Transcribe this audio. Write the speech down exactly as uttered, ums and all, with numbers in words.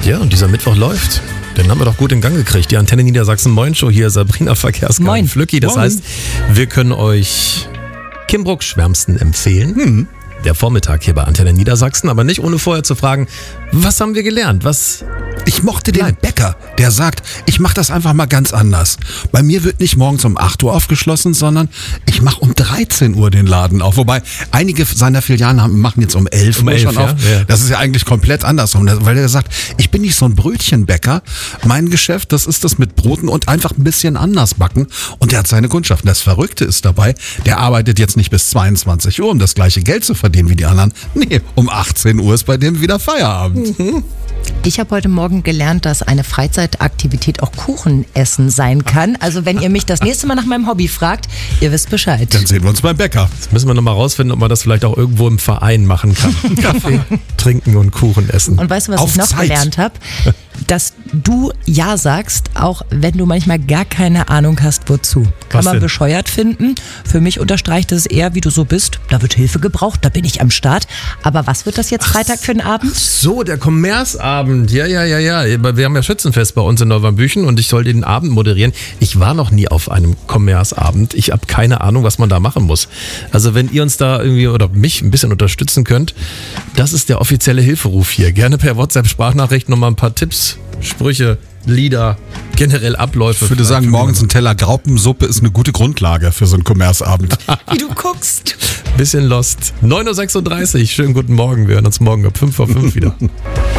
Ja, und dieser Mittwoch läuft. Den haben wir doch gut in Gang gekriegt. Die Antenne Niedersachsen Moin Show hier, Sabrina Verkehrsgarten Moin. Flücki. Das Moin. heißt, wir können euch Kimbruck wärmsten empfehlen. Hm. Der Vormittag hier bei Antenne Niedersachsen, aber nicht ohne vorher zu fragen, was haben wir gelernt? Was Ich mochte den Bäcker, der sagt, ich mache das einfach mal ganz anders. Bei mir wird nicht morgens um acht Uhr aufgeschlossen, sondern ich mache um dreizehn Uhr den Laden auf. Wobei einige seiner Filialen haben, machen jetzt um elf Um Uhr elf, schon ja? auf. Ja. Das ist ja eigentlich komplett andersrum, weil er sagt, ich bin nicht so ein Brötchenbäcker. Mein Geschäft, das ist das mit Broten und einfach ein bisschen anders backen. Und der hat seine Kundschaften. Das Verrückte ist dabei, der arbeitet jetzt nicht bis zweiundzwanzig Uhr, um das gleiche Geld zu verdienen wie die anderen. Nee, um achtzehn Uhr ist bei dem wieder Feierabend. Ich habe heute Morgen gelernt, dass eine Freizeitaktivität auch Kuchen essen sein kann. Also wenn ihr mich das nächste Mal nach meinem Hobby fragt, ihr wisst Bescheid. Dann sehen wir uns beim Bäcker. Jetzt müssen wir nochmal rausfinden, ob man das vielleicht auch irgendwo im Verein machen kann. Kaffee trinken und Kuchen essen. Und weißt du, was Auf ich noch Zeit. gelernt habe? Dass du Ja sagst, auch wenn du manchmal gar keine Ahnung hast, wozu. Kann Was man denn? bescheuert finden. Für mich unterstreicht es eher, wie du so bist. Da wird Hilfe gebraucht, da bin ich am Start. Aber was wird das jetzt Freitag für einen Abend? So, der Kommerzabend. Ja, ja, ja, ja. Wir haben ja Schützenfest bei uns in Neuwambüchen und ich soll den Abend moderieren. Ich war noch nie auf einem Kommerzabend. Ich habe keine Ahnung, was man da machen muss. Also wenn ihr uns da irgendwie oder mich ein bisschen unterstützen könnt, das ist der offizielle Hilferuf hier. Gerne per WhatsApp-Sprachnachricht nochmal ein paar Tipps, Sprüche, Lieder, generell Abläufe. Ich würde sagen, morgens ein Teller Graupensuppe ist eine gute Grundlage für so einen Kommerzabend. Wie du guckst. Bisschen lost. neun Uhr sechsunddreißig. Schönen guten Morgen. Wir hören uns morgen ab fünf vor fünf wieder.